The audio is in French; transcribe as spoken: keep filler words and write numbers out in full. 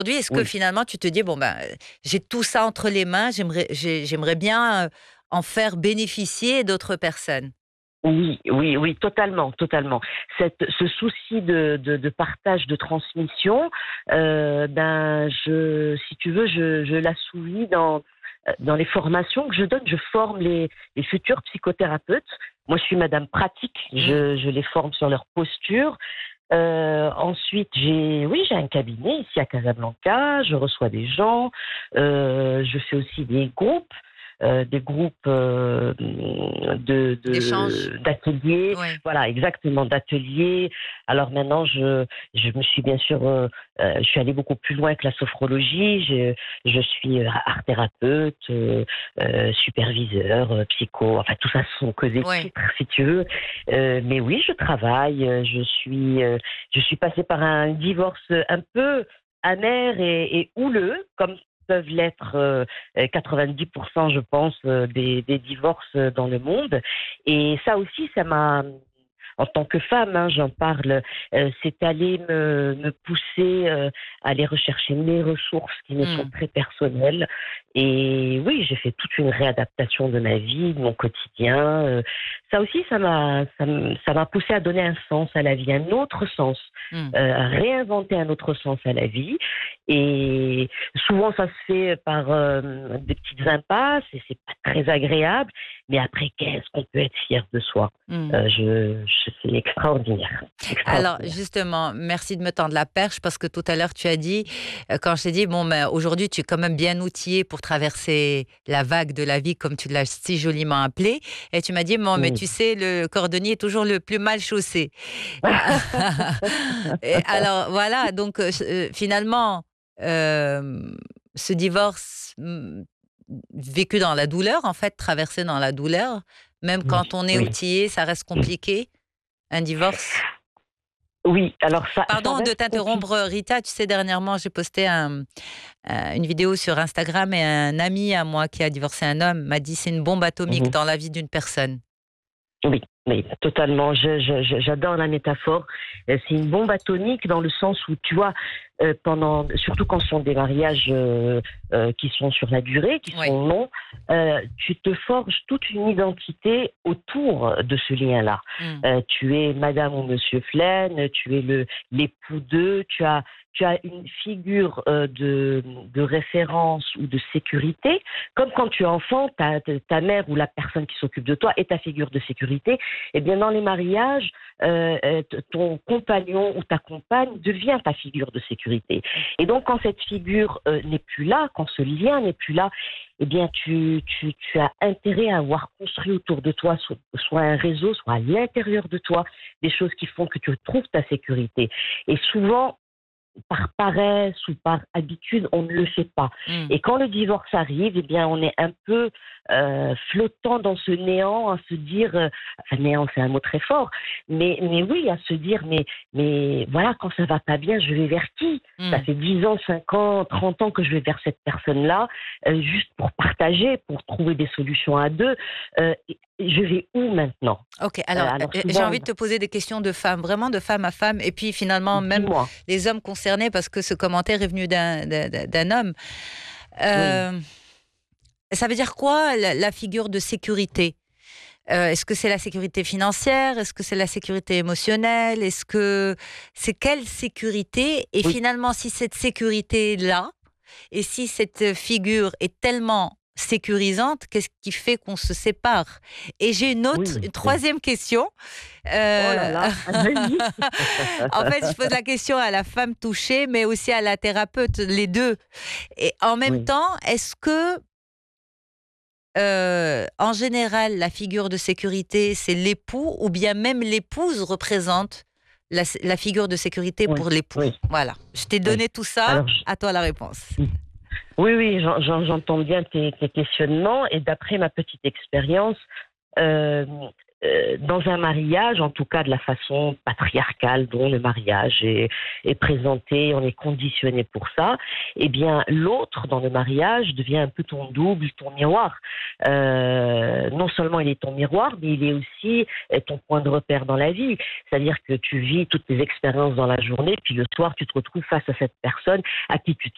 Aujourd'hui, est-ce que Oui. finalement tu te dis: «Bon, ben, heu, j'ai tout ça entre les mains, j'aimerais j'ai j'aimerais bien, heu, en faire bénéficier d'autres personnes»? Oui, oui, oui, totalement, totalement. Cette ce souci de de de partage, de transmission, heu, ben, je si tu veux, je je l'assouvis dans, heu, dans les formations que je donne. Je forme les les futurs psychothérapeutes. Moi, je suis madame pratique, Mmh. je je les forme sur leur posture. Heu, ensuite, j'ai oui, j'ai un cabinet ici à Casablanca, je reçois des gens, heu, je fais aussi des groupes, heu, des groupes, hem, de D'échange? de d'ateliers. Oui. Voilà, exactement, d'ateliers. Alors maintenant, je je me suis bien sûr, heu heu, je suis allée beaucoup plus loin que la sophrologie. Je je suis, heu, art thérapeute, heu heu, superviseur, heu, psycho, enfin tout ça, ce sont que des Ouais. titres, si tu veux. Heu, mais oui, je travaille, heu, je suis, heu, je suis passée par un divorce, heu, un peu amer et et houleux, comme peuvent l'être, heu heu, quatre-vingt-dix pour cent je pense, heu, des des divorces, heu, dans le monde. Et ça aussi, ça m'a, mmh, en tant que femme, hein, j'en parle, heu, c'est aller me me pousser, heu, à aller rechercher mes ressources qui me sont Mmh. très personnelles. Et oui, j'ai fait toute une réadaptation de ma vie, de mon quotidien, heu, ça aussi, ça m'a ça m ça m'a poussée à donner un sens à la vie, un autre sens, Mmh. heu, à réinventer un autre sens à la vie. Et souvent, ça se fait par, hem, des petites impasses et c'est pas très agréable, mais après, qu'est-ce qu'on peut être fier de soi? Mmh. Heu, je je c'est extraordinaire, Alors extraordinaire. justement, merci de me tendre la perche parce que tout à l'heure tu as dit, heu, quand je t'ai dit: «Bon, ben, aujourd'hui tu es quand même bien outillée pour traverser la vague de la vie», comme tu l'as si joliment appelé et tu m'as dit: «Bon, mais Oui. tu sais, le cordonnier est toujours le plus mal chaussé». Et alors voilà, donc heu, ch heu, finalement, hem, ce divorce, mmh, vécu dans la douleur, en fait, traversé dans la douleur, même Oui, quand on est oui. outillé, ça reste compliqué, un divorce? Oui, alors ça ça Pardon de reste compli t'interrompre, Rita, tu sais, dernièrement, j'ai posté un, heu, une vidéo sur Instagram et un ami à moi qui a divorcé un homme m'a dit: «C'est une bombe Mmh atomique mh. dans la vie d'une personne». Oui, oui, totalement. Je je je j'adore la métaphore. Heu, c'est une bombe atomique dans le sens où, tu vois, heu, pendant surtout quand ce sont des mariages, heu heu, qui sont sur la durée, qui Oui. sont longs, heu, tu te forges toute une identité autour de ce lien-là. Mmh. Heu, tu es madame ou monsieur Plaine, tu es le l'époux de, tu as tu as une figure, heu, de de référence ou de sécurité. Comme quand tu es enfant, ta te ta mère ou la personne qui s'occupe de toi est ta figure de sécurité. Et bien, dans les mariages, heu heu, t ton compagnon ou ta compagne devient ta figure de sécurité. Mmh. Et donc quand cette figure, heu, n'est plus là, quand ce lien n'est plus là, et bien tu tu tu as intérêt à avoir construit autour de toi, soit soit un réseau, soit à l'intérieur de toi, des choses qui font que tu trouves ta sécurité. Et souvent, par paresse ou par habitude, on ne le fait pas. Mmh. Et quand le divorce arrive, et bien, on est un peu, heu, flottant dans ce néant, à se dire, heu enfin néant, c'est un mot très fort, mais mais oui, à se dire: «Mais mais voilà, quand ça va pas bien, je vais vers qui? Ça Mmh. fait dix ans, cinq ans, trente ans que je vais vers cette personne-là, heu, juste pour partager, pour trouver des solutions à deux. Heu, et je vais où maintenant?» OK, Heu, alors, heu alors heu, j'ai souvent envie de te poser des questions de femme, vraiment de femme à femme et puis finalement même dis-moi. les hommes concernés parce que ce commentaire est venu d'un d'un d'un d'un homme. Oui. Hem, ça veut dire quoi la la figure de sécurité? Heu, est-ce que c'est la sécurité financière? Est-ce que c'est la sécurité émotionnelle? Est-ce que c'est quelle sécurité? Et Oui. finalement, si cette sécurité est là et si cette figure est tellement sécurisante, qu'est-ce qui fait qu'on se sépare? Et j'ai une autre Oui, une oui. troisième question. Oh là Heu, là, vas-y. en fait, je pose la question à la femme touchée, mais aussi à la thérapeute, les deux. Et en même Oui. temps, est-ce que heu, en général, la figure de sécurité, c'est l'époux ou bien même l'épouse représente la s la figure de sécurité Oui, pour l'époux? oui, Voilà, je t'ai oui. donné tout ça, Alors j à toi la réponse. mmh. Oui, oui, j'en j'en j'entends bien tes tes questionnements et d'après ma petite expérience, hem, heu, dans un mariage, en tout cas de la façon patriarcale dont le mariage est est présenté, on est conditionné pour ça, et bien l'autre dans le mariage devient un peu ton double, ton miroir. Heu, non seulement il est ton miroir, mais il est aussi, heu, ton point de repère dans la vie. C'est-à-dire que tu vis toutes tes expériences dans la journée, puis le soir tu te retrouves face à cette personne à qui tu te